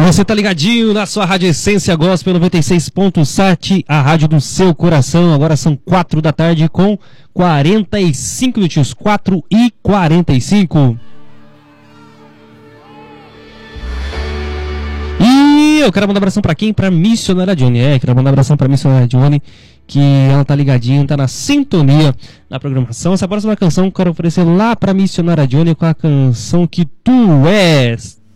Você tá ligadinho na sua Rádio Essência Gospel 96.7, a rádio do seu coração. Agora são 4 da tarde com 45 minutos, 4h45. E eu quero mandar um abração pra quem? Pra Missionária Johnny. Quero mandar um abração pra Missionária Johnny, que ela tá ligadinha, tá na sintonia na programação. Essa próxima canção que eu quero oferecer lá pra Missionária Johnny com a canção Que Tu És.